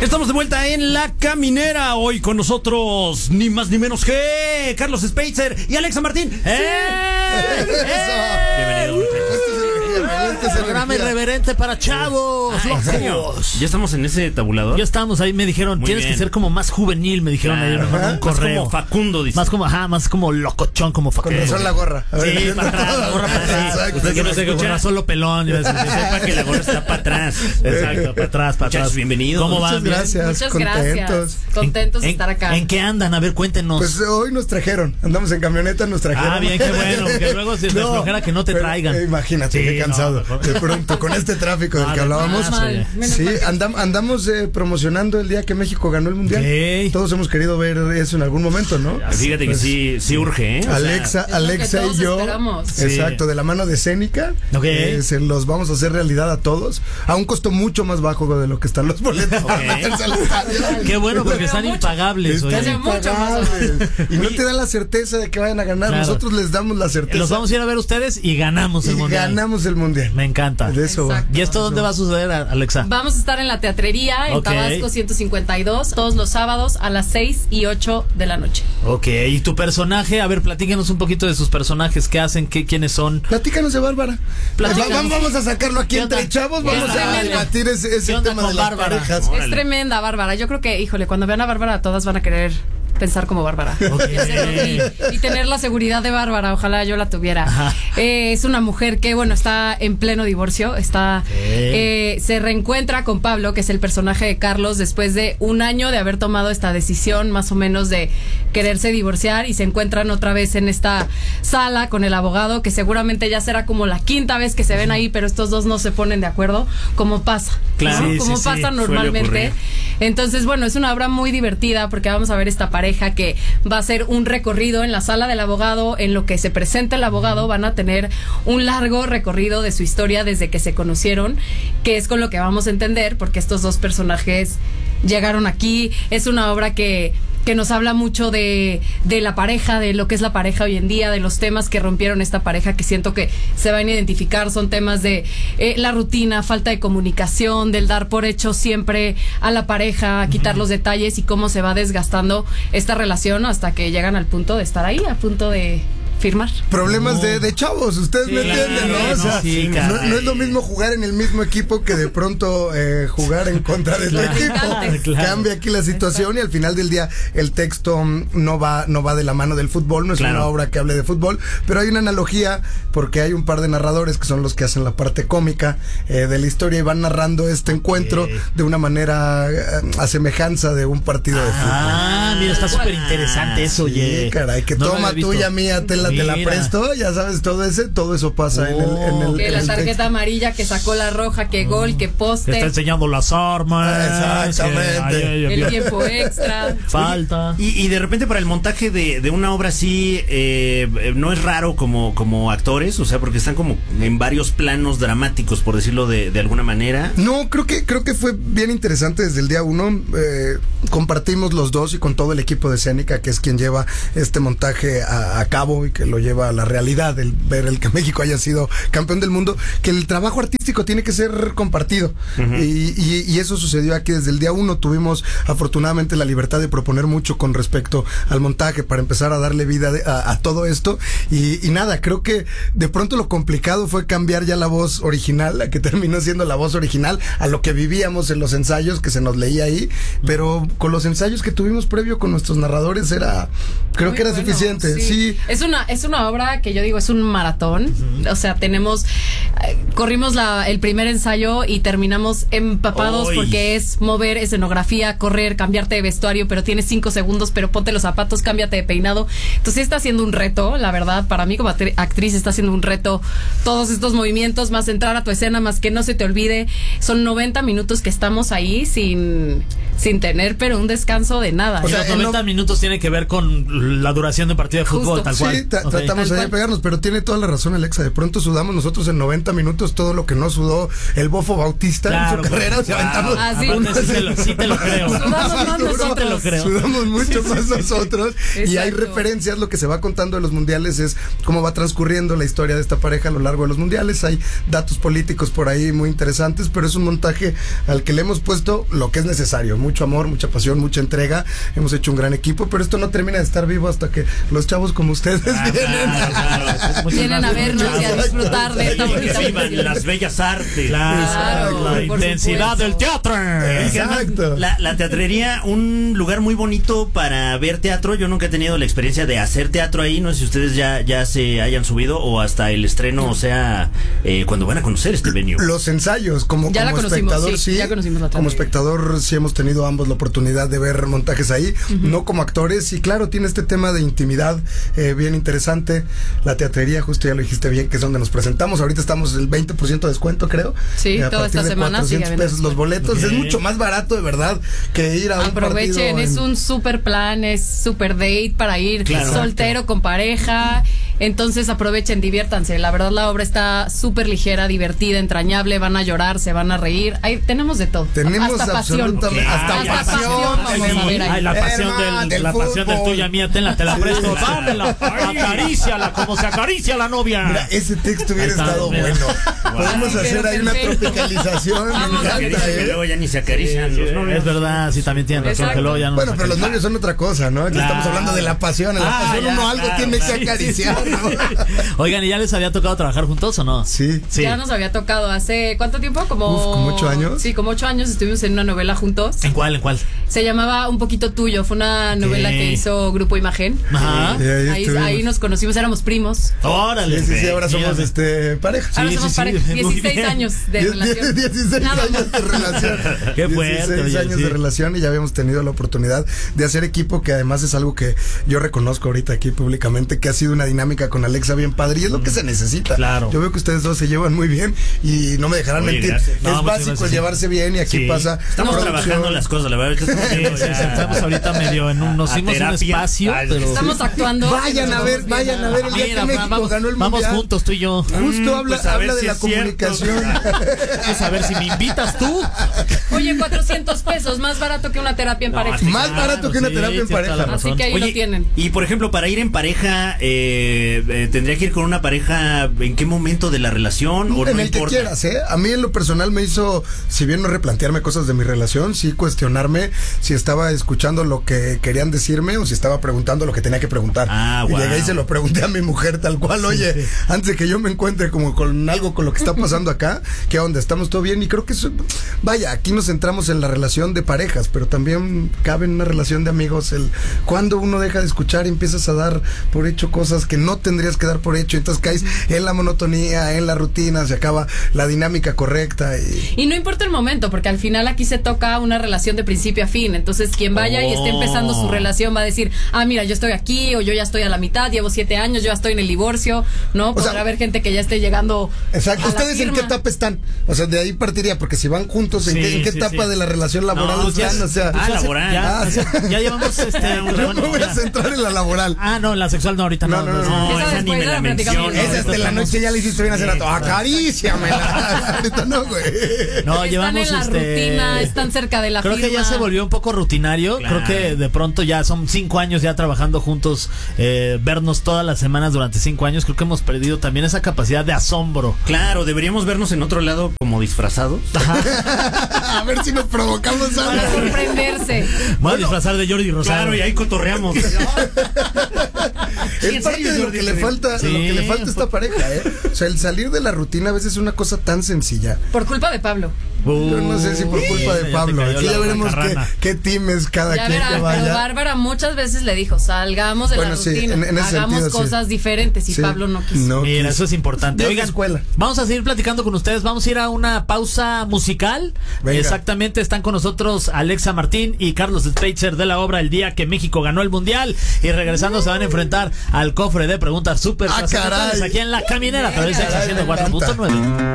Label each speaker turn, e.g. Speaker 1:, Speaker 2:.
Speaker 1: Estamos de vuelta en La Caminera. Hoy con nosotros, ni más ni menos que Carlos Speitzer y Alexa Martín. Bienvenido.
Speaker 2: Este es el programa irreverente para chavos.
Speaker 1: ¿En serio? ¿Ya estamos en ese tabulador?
Speaker 2: Ya estamos ahí, me dijeron,
Speaker 1: Muy
Speaker 2: tienes
Speaker 1: bien.
Speaker 2: que ser como más juvenil, me dijeron ayer, me mandaron un correo.
Speaker 1: Más como Facundo, dice.
Speaker 2: Más como locochón, como Facundo.
Speaker 3: Con razón la gorra. A ver,
Speaker 2: Sí, para atrás, la gorra para atrás.
Speaker 3: Exacto.
Speaker 2: Usted que no sé que
Speaker 1: escucha.
Speaker 2: gorra solo pelón. Yo
Speaker 1: Sepa que la gorra está para atrás.
Speaker 2: Exacto, para atrás.
Speaker 1: Muchachos, bienvenidos.
Speaker 2: ¿Cómo van?
Speaker 3: Muchas gracias.
Speaker 4: Muchas
Speaker 3: Contentos.
Speaker 4: gracias. Contentos de estar acá.
Speaker 2: ¿En qué andan? A ver, cuéntenos.
Speaker 3: Pues hoy nos trajeron. Andamos en camioneta, nos trajeron.
Speaker 2: Bien, qué bueno. Porque luego si es flojera que no te
Speaker 3: pero,
Speaker 2: traigan.
Speaker 3: Imagínate,
Speaker 2: Sí,
Speaker 3: qué cansado.
Speaker 2: no,
Speaker 3: De pronto, con este tráfico del que hablábamos. Sí, andamos promocionando el día que México ganó el Mundial.
Speaker 2: Ok.
Speaker 3: Todos hemos querido ver eso en algún momento, ¿no?
Speaker 1: Fíjate que sí urge, ¿eh?
Speaker 3: Alexa
Speaker 4: todos
Speaker 3: y yo,
Speaker 4: esperamos.
Speaker 3: exacto, de la mano de Escénica,
Speaker 2: Ok.
Speaker 3: se los vamos a hacer realidad a todos, a un costo mucho más bajo de lo que están los boletos para meterse al estadio.
Speaker 2: Qué bueno, porque están impagables.
Speaker 3: Están
Speaker 2: Oye.
Speaker 4: mucho más
Speaker 3: impagables. Y no te dan la certeza de que vayan a ganar.
Speaker 2: Claro.
Speaker 3: Nosotros les damos la certeza.
Speaker 2: Los vamos a ir a ver ustedes y ganamos el
Speaker 3: y
Speaker 2: mundial.
Speaker 3: ganamos el mundial.
Speaker 2: Me encanta.
Speaker 3: De eso va.
Speaker 4: Exacto.
Speaker 2: ¿Y esto dónde va a suceder, Alexa?
Speaker 4: Vamos a estar en la teatrería, en
Speaker 2: Ok.
Speaker 4: Tabasco 152, todos los sábados a las 6 y 8 de la noche.
Speaker 2: Ok, y tu personaje, a ver, platíquenos un poquito de sus personajes, qué hacen, quiénes son.
Speaker 3: Platícanos de Bárbara.
Speaker 2: Platícanos.
Speaker 3: Vamos a sacarlo aquí
Speaker 2: ¿Qué onda?
Speaker 3: entre chavos.
Speaker 2: ¿Qué
Speaker 3: Vamos
Speaker 2: onda?
Speaker 3: a debatir ese
Speaker 2: ¿Qué onda
Speaker 3: tema
Speaker 2: con
Speaker 3: de las
Speaker 2: Bárbara?
Speaker 3: parejas.
Speaker 1: Órale.
Speaker 4: Es tremenda, Bárbara. Yo creo que, híjole, cuando vean a Bárbara, todas van a querer pensar como Bárbara.
Speaker 2: Ok.
Speaker 4: Y tener la seguridad de Bárbara, ojalá yo la tuviera.
Speaker 2: Ajá.
Speaker 4: Es una mujer que, bueno, está en pleno divorcio, se reencuentra con Pablo, que es el personaje de Carlos, después de un año de haber tomado esta decisión, más o menos, de quererse divorciar, y se encuentran otra vez en esta sala con el abogado, que seguramente ya será como la quinta vez que se ven ahí, pero estos dos no se ponen de acuerdo, como pasa,
Speaker 2: Claro.
Speaker 4: ¿no?
Speaker 2: Sí,
Speaker 4: Como
Speaker 2: sí,
Speaker 4: pasa
Speaker 2: sí,
Speaker 4: normalmente.
Speaker 1: suele ocurrir.
Speaker 4: Entonces, bueno, es una obra muy divertida porque vamos a ver esta pareja que va a hacer un recorrido en la sala del abogado, en lo que se presenta el abogado, van a tener un largo recorrido de su historia desde que se conocieron, que es con lo que vamos a entender, porque estos dos personajes llegaron aquí. Es una obra que nos habla mucho de la pareja, de lo que es la pareja hoy en día, de los temas que rompieron esta pareja, que siento que se van a identificar. Son temas de la rutina, falta de comunicación, del dar por hecho siempre a la pareja, quitar los detalles y cómo se va desgastando esta relación hasta que llegan al punto de estar ahí, a punto de firmar.
Speaker 3: Problemas de chavos, ustedes me entienden, ¿no? O sea,
Speaker 2: sí,
Speaker 3: no es lo mismo jugar en el mismo equipo que de pronto jugar en contra de tu equipo.
Speaker 2: Claro.
Speaker 3: Cambia aquí la situación y al final del día el texto no va de la mano del fútbol, no es una obra que hable de fútbol, pero hay una analogía porque hay un par de narradores que son los que hacen la parte cómica de la historia y van narrando este encuentro de una manera a semejanza de un partido de fútbol.
Speaker 2: Mira, está súper interesante eso, oye.
Speaker 3: Sí, caray, que
Speaker 2: No lo
Speaker 3: toma
Speaker 2: había visto.
Speaker 3: tuya, mía, te la
Speaker 2: Mira.
Speaker 3: presto, ya sabes, todo eso pasa en el
Speaker 4: Que
Speaker 3: en
Speaker 4: la
Speaker 3: el
Speaker 4: tarjeta
Speaker 3: texto.
Speaker 4: amarilla, que sacó la roja, que gol, que
Speaker 2: Te
Speaker 4: poste,
Speaker 2: está enseñando las armas.
Speaker 3: Exactamente.
Speaker 4: el tiempo extra.
Speaker 2: Falta.
Speaker 1: Y de repente para el montaje de una obra así, no es raro como actores, o sea, porque están como en varios planos dramáticos, por decirlo de alguna manera.
Speaker 3: No, creo que fue bien interesante desde el día uno. Compartimos los dos y con todo el equipo de Escénica, que es quien lleva este montaje a cabo y que lo lleva a la realidad, el ver el que México haya sido campeón del mundo, que el trabajo artístico tiene que ser compartido. Y eso sucedió aquí desde el día uno. Tuvimos afortunadamente la libertad de proponer mucho con respecto al montaje para empezar a darle vida a todo esto. Y nada, creo que de pronto lo complicado fue cambiar ya la voz original, la que terminó siendo la voz original, a lo que vivíamos en los ensayos que se nos leía ahí, pero con los ensayos que tuvimos previo con nuestros narradores creo que era
Speaker 4: Bueno,
Speaker 3: suficiente. Sí.
Speaker 4: Es una obra que yo digo es un maratón. O sea, corrimos el primer ensayo y terminamos empapados porque es mover escenografía, correr, cambiarte de vestuario, pero tienes 5 segundos, pero ponte los zapatos, cámbiate de peinado. Entonces está siendo un reto, la verdad, para mí como actriz está siendo un reto todos estos movimientos, más entrar a tu escena, más que no se te olvide. Son 90 minutos que estamos ahí sin tener pero un descanso de nada.
Speaker 2: O sea, los 90 minutos tiene que ver con la duración de un partido de fútbol,
Speaker 4: Justo.
Speaker 2: tal cual.
Speaker 3: Sí, tratamos
Speaker 4: Tal
Speaker 3: de
Speaker 4: cual.
Speaker 3: pegarnos, pero tiene toda la razón Alexa. De pronto sudamos nosotros en 90 minutos todo lo que no sudó el Bofo Bautista
Speaker 2: Claro,
Speaker 3: en su carrera. O sea, aventamos
Speaker 4: Ah, sí.
Speaker 2: Aparte, sí te lo creo.
Speaker 4: Sudamos más
Speaker 3: Duro.
Speaker 2: Sí te lo creo.
Speaker 3: Sudamos mucho más nosotros. Y hay
Speaker 4: Exacto.
Speaker 3: referencias, lo que se va contando de los mundiales es cómo va transcurriendo la historia de esta pareja a lo largo de los mundiales. Hay datos políticos por ahí muy interesantes, pero es un montaje al que le hemos puesto lo que es necesario. Mucho amor, mucha pasión, mucha entrega. Hemos hecho un gran equipo, pero esto no termina de estar vivo hasta que los chavos como ustedes vienen.
Speaker 4: Vienen a vernos y a disfrutar de esta bonita
Speaker 1: Vivan
Speaker 4: función.
Speaker 1: las bellas artes.
Speaker 2: Claro, la
Speaker 4: por
Speaker 2: intensidad
Speaker 4: supuesto.
Speaker 2: del teatro.
Speaker 3: Exacto.
Speaker 1: La teatrería, un lugar muy bonito para ver teatro. Yo nunca he tenido la experiencia de hacer teatro ahí. No sé si ustedes ya se hayan subido o hasta el estreno, o sea, cuando van a conocer este venue.
Speaker 3: Los ensayos, como
Speaker 4: Ya la conocimos,
Speaker 3: espectador,
Speaker 4: sí, ya conocimos la
Speaker 3: como
Speaker 4: teatrería.
Speaker 3: espectador, sí hemos tenido ambos la oportunidad de ver montajes ahí, no como actores. Y claro, tiene este tema de intimidad bien interesante. La teatrería, justo ya lo dijiste bien, que es donde nos presentamos. Ahorita estamos el 20% de descuento, creo.
Speaker 4: Sí,
Speaker 3: A
Speaker 4: toda
Speaker 3: partir
Speaker 4: esta
Speaker 3: de
Speaker 4: semana sigue
Speaker 3: 400
Speaker 4: habiendo
Speaker 3: pesos los boletos.
Speaker 2: Ok.
Speaker 3: Es mucho más barato, de verdad, que ir a un
Speaker 4: Aprovechen,
Speaker 3: partido
Speaker 4: es
Speaker 3: en-
Speaker 4: un super plan, es super date para ir
Speaker 1: Claro.
Speaker 4: soltero con pareja. Entonces aprovechen, diviértanse. La verdad la obra está súper ligera, divertida, entrañable. Van a llorar, se van a reír. Ahí tenemos de todo.
Speaker 3: Tenemos
Speaker 4: hasta pasión.
Speaker 3: absolutamente
Speaker 1: hasta
Speaker 4: pasión vamos a ver ahí.
Speaker 2: Ay, la pasión
Speaker 3: Hermano,
Speaker 2: del, la pasión del
Speaker 3: fútbol.
Speaker 2: tuya mía, te la presto, dámela, acaríciala como se acaricia la novia.
Speaker 3: Mira, ese texto hubiera
Speaker 2: Ahí está,
Speaker 3: estado
Speaker 2: mira.
Speaker 3: bueno. Podemos
Speaker 4: Quedó
Speaker 3: hacer ahí una
Speaker 4: perfecto.
Speaker 3: tropicalización. Me
Speaker 4: Vamos a
Speaker 3: encanta,
Speaker 1: Que luego ya ni se acarician los novios.
Speaker 2: Es verdad, sí, también tienen razón,
Speaker 4: Exacto.
Speaker 2: que luego ya no
Speaker 3: Bueno,
Speaker 2: nos
Speaker 3: pero los
Speaker 2: acaricia.
Speaker 3: novios son otra cosa, ¿no? Aquí
Speaker 2: Claro.
Speaker 3: estamos hablando de la pasión. En la pasión
Speaker 1: ya,
Speaker 3: uno algo
Speaker 1: claro,
Speaker 3: tiene
Speaker 1: claro.
Speaker 3: que acariciar, ¿no?
Speaker 2: Oigan, ¿y ya les había tocado trabajar juntos o no?
Speaker 3: Sí.
Speaker 2: Sí.
Speaker 4: Ya nos había tocado hace ¿cuánto tiempo?
Speaker 3: ¿como 8 años?
Speaker 4: Sí, como 8 años estuvimos en una novela juntos.
Speaker 2: ¿En cuál?
Speaker 4: Se llamaba Un Poquito Tuyo. Fue una novela que hizo Grupo Imagen.
Speaker 2: Ajá.
Speaker 3: Y ahí estuvimos.
Speaker 4: Ahí nos conocimos, éramos primos.
Speaker 2: Órale.
Speaker 3: Sí, ahora somos
Speaker 2: mírame.
Speaker 3: pareja.
Speaker 4: Ahora
Speaker 2: Sí,
Speaker 4: somos
Speaker 2: sí,
Speaker 4: pareja.
Speaker 2: sí, muy
Speaker 4: 16
Speaker 2: bien.
Speaker 4: años de relación.
Speaker 3: 16
Speaker 4: Nada
Speaker 3: años
Speaker 4: más.
Speaker 3: de relación.
Speaker 2: Qué fuerte,
Speaker 3: 16
Speaker 2: oye,
Speaker 3: años
Speaker 2: sí.
Speaker 3: de relación y ya habíamos tenido la oportunidad de hacer equipo, que además es algo que yo reconozco ahorita aquí públicamente, que ha sido una dinámica con Alexa bien padre y es lo que se necesita.
Speaker 2: Claro.
Speaker 3: Yo veo que ustedes dos se llevan muy bien y no me dejarán
Speaker 1: Oye,
Speaker 3: mentir.
Speaker 1: gracias.
Speaker 2: No,
Speaker 3: Es
Speaker 2: muchas
Speaker 3: básico
Speaker 2: gracias.
Speaker 3: el llevarse bien y aquí
Speaker 2: Sí.
Speaker 3: pasa.
Speaker 1: Estamos
Speaker 3: producción.
Speaker 1: trabajando las cosas, la verdad es que estamos
Speaker 2: Sí,
Speaker 1: viendo
Speaker 2: sí,
Speaker 1: ya-
Speaker 2: estamos ahorita medio en un, nos
Speaker 1: A
Speaker 2: dimos un
Speaker 1: terapia.
Speaker 2: espacio,
Speaker 1: Ah,
Speaker 2: pero
Speaker 4: Estamos actuando.
Speaker 3: Vayan a ver, vayan a ver el día
Speaker 2: Mira,
Speaker 3: que México
Speaker 2: vamos,
Speaker 3: ganó el
Speaker 2: vamos
Speaker 3: mundial.
Speaker 2: juntos tú y yo.
Speaker 3: Justo habla,
Speaker 1: pues a ver
Speaker 3: habla de
Speaker 1: si
Speaker 3: la
Speaker 1: es cierto.
Speaker 3: comunicación.
Speaker 2: Vamos a ver si me invitas tú.
Speaker 4: Oye, 400 pesos, más barato que una terapia en
Speaker 1: No,
Speaker 4: pareja.
Speaker 1: sí,
Speaker 3: Más
Speaker 1: claro,
Speaker 3: barato que una
Speaker 2: sí,
Speaker 3: terapia en
Speaker 2: tienes toda
Speaker 3: pareja.
Speaker 2: la razón.
Speaker 4: Así que ahí
Speaker 1: Oye,
Speaker 4: lo tienen.
Speaker 1: y por ejemplo, para ir en pareja, tendría que ir con una pareja, ¿en qué momento de la relación? ¿O
Speaker 3: En
Speaker 1: no
Speaker 3: el que
Speaker 1: importa?
Speaker 3: quieras, ¿eh? A mí en lo personal me hizo, si bien no replantearme cosas de mi relación, sí cuestionarme si estaba escuchando lo que querían decirme o si estaba preguntando lo que tenía que preguntar.
Speaker 1: Ah,
Speaker 3: y
Speaker 1: wow.
Speaker 3: llegué y se lo pregunté a mi mujer tal cual, oye, antes de que yo me encuentre como con algo con lo que está pasando acá, ¿qué onda? ¿Estamos todo bien? Y creo que eso, vaya, aquí nos centramos en la relación de parejas, pero también cabe en una relación de amigos el cuando uno deja de escuchar y empiezas a dar por hecho cosas que no tendrías que dar por hecho, entonces caes en la monotonía, en la rutina, se acaba la dinámica correcta
Speaker 4: Y no importa el momento, porque al final aquí se toca una relación de principio a fin. Entonces, quien vaya y esté empezando su relación va a decir, mira, yo estoy aquí, o yo ya estoy a la mitad, llevo 7 años, yo ya estoy en el divorcio, ¿no? Podrá
Speaker 3: sea,
Speaker 4: haber gente que ya esté llegando.
Speaker 3: Exacto.
Speaker 4: a la
Speaker 3: ¿Ustedes en qué
Speaker 4: firma.
Speaker 3: etapa están? O sea, de ahí partiría, porque si van juntos, ¿en
Speaker 2: Sí,
Speaker 3: qué
Speaker 2: sí,
Speaker 3: etapa
Speaker 2: sí.
Speaker 3: de la relación laboral
Speaker 2: No, ya-
Speaker 3: están? O sea,
Speaker 1: Ah, laboral.
Speaker 2: Ya llevamos
Speaker 3: yo me voy a centrar en la laboral.
Speaker 2: Ah, no, la sexual no, ahorita no.
Speaker 1: No,
Speaker 4: Esa
Speaker 1: esa ni
Speaker 4: después
Speaker 1: me
Speaker 4: la
Speaker 1: la
Speaker 4: platicamos.
Speaker 1: menciono.
Speaker 3: Esa hasta en la noche ya le hiciste bien hace rato. Acaríciamela. Ahorita no, güey.
Speaker 2: No,
Speaker 4: Están
Speaker 2: llevamos
Speaker 4: en la rutina, están cerca de la
Speaker 2: Creo
Speaker 4: firma.
Speaker 2: que ya se volvió un poco rutinario.
Speaker 1: Claro.
Speaker 2: Creo que de pronto ya son 5 años ya trabajando juntos, vernos todas las semanas durante 5 años. Creo que hemos perdido también esa capacidad de asombro.
Speaker 1: Claro, deberíamos vernos en otro lado como disfrazados.
Speaker 3: A ver si nos provocamos
Speaker 4: Para
Speaker 3: algo.
Speaker 4: sorprenderse.
Speaker 2: Voy a disfrazar de Jordi Rosado.
Speaker 1: Claro, y ahí cotorreamos.
Speaker 3: Es
Speaker 1: ¿en
Speaker 3: parte
Speaker 1: serio,
Speaker 3: de lo
Speaker 1: Jordi?
Speaker 3: que le falta,
Speaker 2: Sí,
Speaker 3: lo que le falta a esta pareja, ¿eh? O sea, el salir de la rutina a veces es una cosa tan sencilla.
Speaker 4: Por culpa de Pablo.
Speaker 3: Yo no sé si por culpa de
Speaker 2: Ya te
Speaker 3: Pablo.
Speaker 2: cayó
Speaker 3: Aquí
Speaker 2: la
Speaker 3: ya veremos
Speaker 2: macarrana.
Speaker 3: qué team es cada
Speaker 4: Ya
Speaker 3: quien
Speaker 4: verá,
Speaker 3: que
Speaker 4: pero
Speaker 3: vaya.
Speaker 4: Bárbara muchas veces le dijo, salgamos de
Speaker 3: Bueno,
Speaker 4: la
Speaker 3: sí,
Speaker 4: rutina,
Speaker 3: en ese
Speaker 4: hagamos
Speaker 3: sentido, sí.
Speaker 4: cosas diferentes y
Speaker 3: Sí.
Speaker 4: Pablo no quiso.
Speaker 3: No
Speaker 2: Mira,
Speaker 3: quiso.
Speaker 2: eso es importante.
Speaker 3: Vieja
Speaker 2: Oigan,
Speaker 3: escuela.
Speaker 2: vamos a seguir platicando con ustedes. Vamos a ir a una pausa musical.
Speaker 3: Venga.
Speaker 2: Exactamente, están con nosotros Alexa Martín y Carlos Speitzer de la obra El Día que México ganó el Mundial. Y regresando se van a enfrentar al cofre de preguntas súper
Speaker 3: Ah,
Speaker 2: trascendentales
Speaker 3: caray.
Speaker 2: aquí en La Caminera. A través de
Speaker 3: Caray, me
Speaker 2: 104.9.